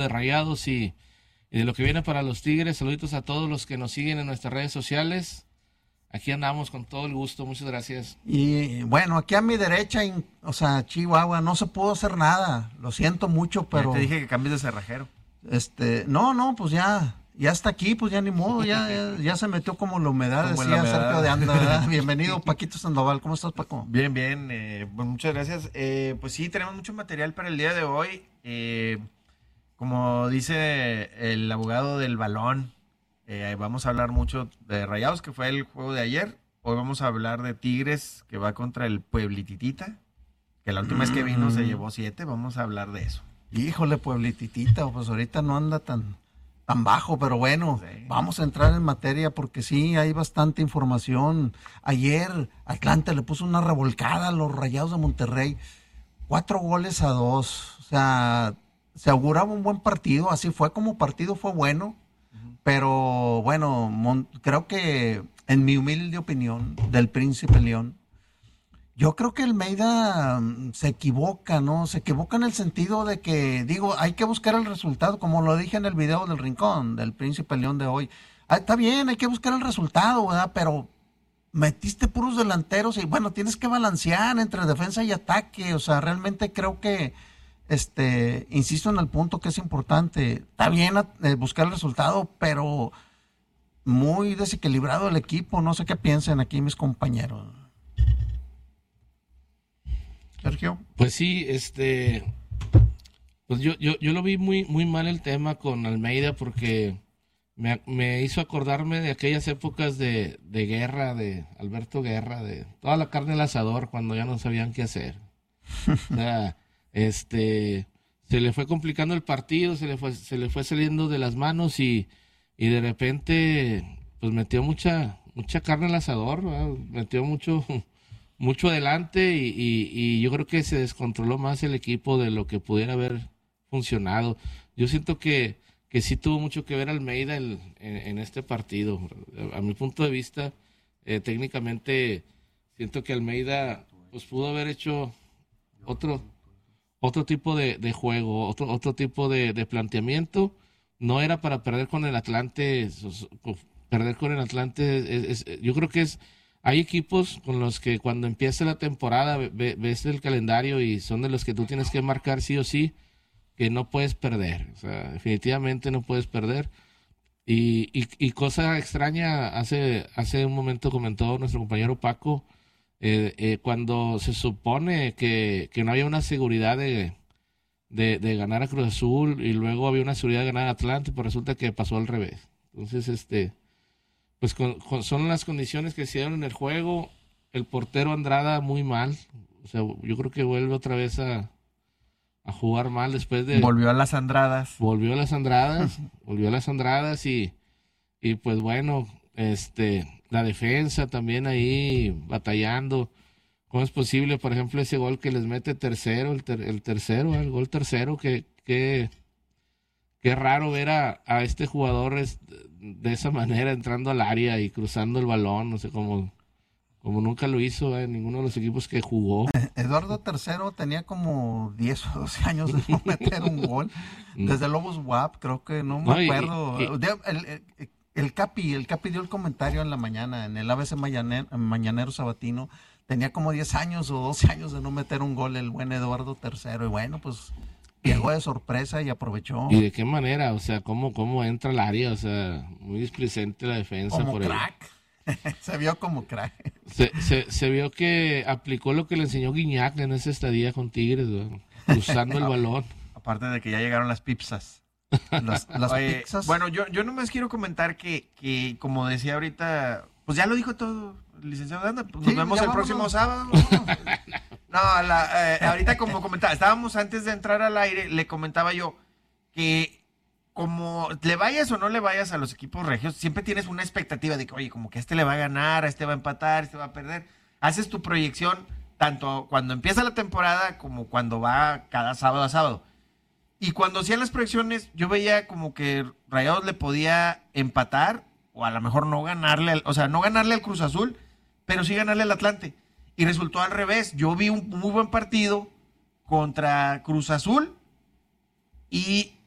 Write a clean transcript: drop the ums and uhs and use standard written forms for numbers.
de Rayados y de lo que viene para los Tigres. Saluditos a todos los que nos siguen en nuestras redes sociales. Aquí andamos con todo el gusto, muchas gracias. Y bueno, aquí a mi derecha, Chihuahua, no se pudo hacer nada. Lo siento mucho, pero... Ya te dije que cambies de cerrajero. No, pues ya está aquí, pues ya ni modo, ya se metió como la humedad, Como decía la humedad. Sergio de Anda, ¿verdad? Bienvenido, Paquito Sandoval. ¿Cómo estás, Paco? Bien, pues muchas gracias. Pues sí, tenemos mucho material para el día de hoy. Como dice el abogado del balón, vamos a hablar mucho de Rayados, que fue el juego de ayer. Hoy vamos a hablar de Tigres, que va contra el Pueblititita, que la última vez que vino se llevó 7. Vamos a hablar de eso. Híjole, Pueblititita, pues ahorita no anda tan bajo, pero bueno, Sí. vamos a entrar en materia porque sí, hay bastante información. Ayer Atlante le puso una revolcada a los Rayados de Monterrey, 4-2. O sea, se auguraba un buen partido, así fue como partido, fue bueno, pero bueno, creo que en mi humilde opinión del Príncipe León, yo creo que Almeida se equivoca, ¿no? Se equivoca en el sentido de que, hay que buscar el resultado, como lo dije en el video del Rincón, del Príncipe León de hoy. Está bien, hay que buscar el resultado, ¿verdad? Pero metiste puros delanteros y, bueno, tienes que balancear entre defensa y ataque. O sea, realmente creo que, insisto en el punto que es importante. Está bien buscar el resultado, pero muy desequilibrado el equipo. No sé qué piensen aquí mis compañeros. Sergio. Pues sí, pues yo lo vi muy, muy mal el tema con Almeida porque me hizo acordarme de aquellas épocas de Guerra, de Alberto Guerra, de toda la carne al asador cuando ya no sabían qué hacer. O sea, se le fue complicando el partido, se le fue saliendo de las manos y de repente pues metió mucha carne al asador, ¿verdad? Metió mucho adelante y yo creo que se descontroló más el equipo de lo que pudiera haber funcionado. Yo siento que sí tuvo mucho que ver Almeida en este partido. A mi punto de vista, técnicamente siento que Almeida pues pudo haber hecho otro tipo de juego, otro tipo de planteamiento. No era para perder con el Atlante. Perder con el Atlante yo creo que hay equipos con los que cuando empieza la temporada ves el calendario y son de los que tú tienes que marcar sí o sí, que no puedes perder. O sea, definitivamente no puedes perder. Y cosa extraña, hace un momento comentó nuestro compañero Paco, cuando se supone que no había una seguridad de ganar a Cruz Azul y luego había una seguridad de ganar a Atlante, pues resulta que pasó al revés. Entonces, pues son las condiciones que se dieron en el juego. El portero Andrada muy mal. O sea, yo creo que vuelve otra vez a jugar mal después de... Volvió a las andradas. Volvió a las andradas y pues bueno, la defensa también ahí batallando. ¿Cómo es posible, por ejemplo, ese gol que les mete tercero, el gol tercero, que qué raro ver a este jugador de esa manera entrando al área y cruzando el balón, no sé, como nunca lo hizo en ninguno de los equipos que jugó. Eduardo III tenía como 10 o 12 años de no meter un gol. Desde Lobos WAP, creo que no me acuerdo. El Capi dio el comentario en la mañana, en el ABC Mañanero Sabatino. Tenía como 10 años o 12 años de no meter un gol el buen Eduardo III. Y bueno, pues llegó de sorpresa y aprovechó. ¿Y de qué manera? O sea, ¿cómo entra al área? O sea, muy displicente la defensa. Como por crack. Se vio como crack. Se vio que aplicó lo que le enseñó Guiñac en esa estadía con Tigres, ¿verdad? Cruzando el balón. Aparte de que ya llegaron las pipsas. Las pizzas. Bueno, yo nomás quiero comentar que, como decía ahorita, pues ya lo dijo todo, licenciado Danda, pues nos vemos el próximo sábado. No, ahorita como comentaba, estábamos antes de entrar al aire, le comentaba yo que como le vayas o no le vayas a los equipos regios, siempre tienes una expectativa de que, oye, como que le va a ganar, va a empatar, va a perder. Haces tu proyección tanto cuando empieza la temporada como cuando va cada sábado a sábado. Y cuando hacían las proyecciones, yo veía como que Rayados le podía empatar o a lo mejor no ganarle, no ganarle al Cruz Azul, pero sí ganarle al Atlante. Y resultó al revés. Yo vi un muy buen partido contra Cruz Azul y